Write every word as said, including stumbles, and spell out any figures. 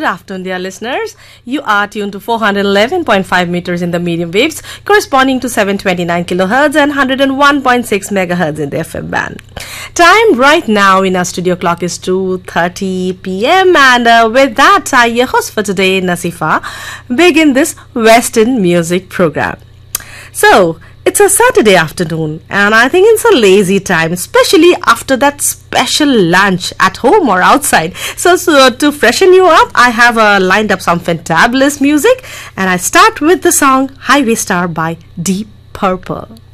afternoon, dear listeners. You are tuned to four hundred eleven point five meters in the medium waves, corresponding to seven twenty-nine kilohertz and one hundred one point six megahertz in the F M band. Time right now in our studio clock is two thirty p.m. and uh, with that, I, your host for today, Nasifa, begin this Western music program. So, it's a Saturday afternoon and I think it's a lazy time, especially after that special lunch at home or outside. So, so to freshen you up, I have uh, lined up some fantabulous music and I start with the song Highway Star by Deep Purple.